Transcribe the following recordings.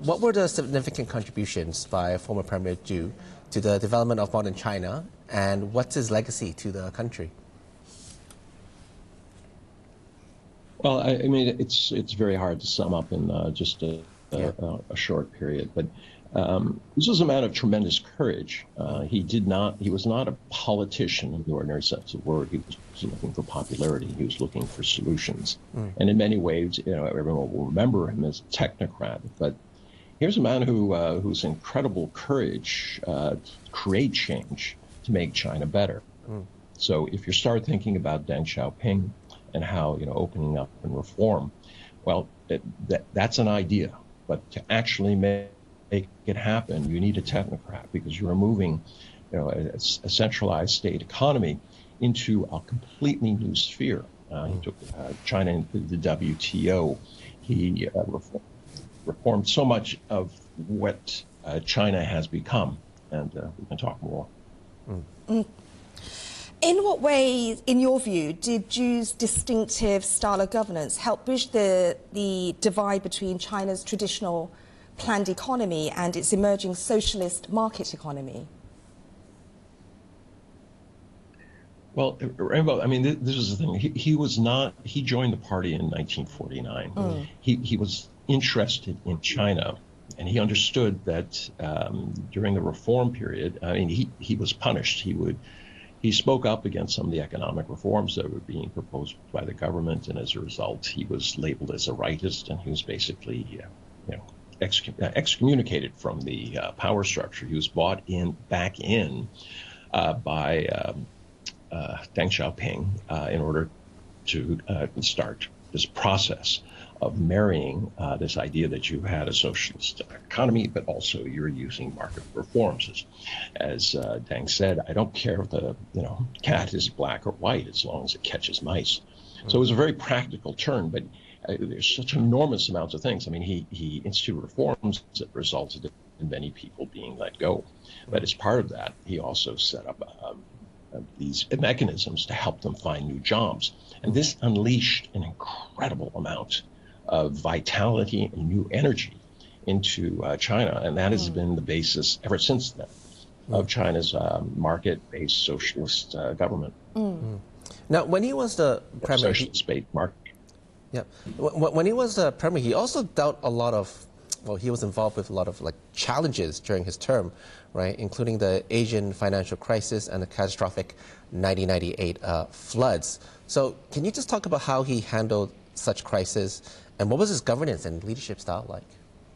what were the significant contributions by former Premier Zhu to the development of modern China, and what's his legacy to the country? Well, I mean, it's very hard to sum up in just Yeah. a short period, but this was a man of tremendous courage. He was not a politician in the ordinary sense of the word. He was looking for popularity. He was looking for solutions. And in many ways, everyone will remember him as a technocrat. But here's a man whose incredible courage to create change to make China better. So if you start thinking about Deng Xiaoping and how, opening up and reform, well, that's an idea. But to actually make it happen, you need a technocrat, because you're moving, a centralized state economy into a completely new sphere. He took China into the WTO. He reformed so much of what China has become, and we can talk more. In what way, in your view, did Zhu's distinctive style of governance help bridge the divide between China's traditional planned economy and its emerging socialist market economy? Well, Rainbow, I mean, this is the thing. He joined the party in 1949. He was interested in China, and he understood that during the reform period, I mean, he was punished. He spoke up against some of the economic reforms that were being proposed by the government, and as a result, he was labeled as a rightist, and he was basically, excommunicated from the power structure. He was bought back in by Deng Xiaoping in order to start this process of marrying this idea that you had a socialist economy, but also you're using market reforms. As Deng said, I don't care if the cat is black or white as long as it catches mice. So it was a very practical turn, but there's such enormous amounts of things. I mean, he instituted reforms that resulted in many people being let go. But as part of that, he also set up these mechanisms to help them find new jobs. And this unleashed an incredible amount of vitality and new energy into China. And that has been the basis ever since then of China's market-based socialist government. Now, when he was the premier, socialist-based market. Yeah, when he was the premier, he also dealt a lot of, well, he was involved with a lot of challenges during his term, right, including the Asian financial crisis and the catastrophic 1998 floods. So can you just talk about how he handled such crises, and what was his governance and leadership style like?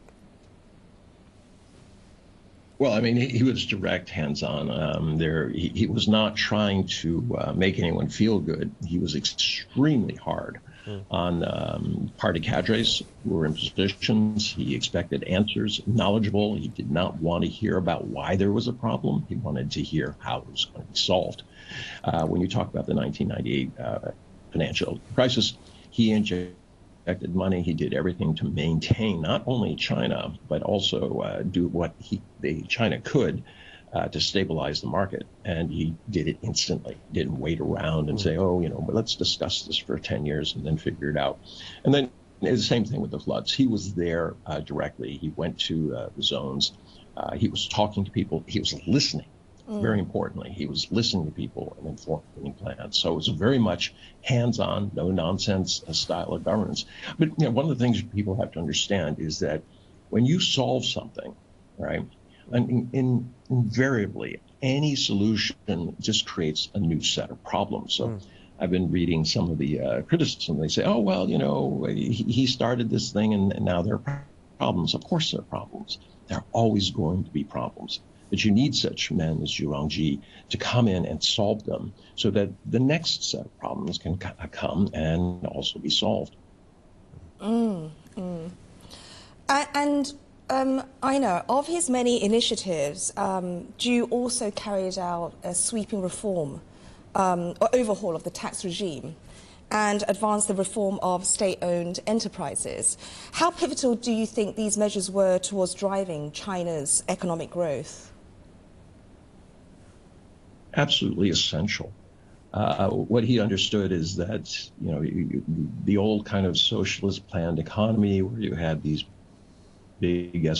Well, I mean, he was direct, hands-on. He was not trying to make anyone feel good. He was extremely hard on party cadres who were in positions. He expected answers, knowledgeable. He did not want to hear about why there was a problem. He wanted to hear how it was going to be solved. When you talk about the 1998 financial crisis, he injected money. He did everything to maintain not only China, but also do what China could to stabilize the market. And he did it instantly. Didn't wait around and say, but let's discuss this for 10 years and then figure it out. And then the same thing with the floods. He was there directly. He went to the zones. He was talking to people. He was listening. Very importantly, he was listening to people and informing plans. So it was a very much hands-on, no-nonsense style of governance. But one of the things people have to understand is that when you solve something, right, and invariably any solution just creates a new set of problems. So I've been reading some of the criticism. They say, he started this thing and now there are problems. Of course there are problems. There are always going to be problems. But you need such men as Zhu Rongji to come in and solve them so that the next set of problems can come and also be solved. And I know of his many initiatives, Zhu also carried out a sweeping reform or overhaul of the tax regime and advanced the reform of state-owned enterprises. How pivotal do you think these measures were towards driving China's economic growth? Absolutely essential. What he understood is that, the old kind of socialist planned economy where you had these big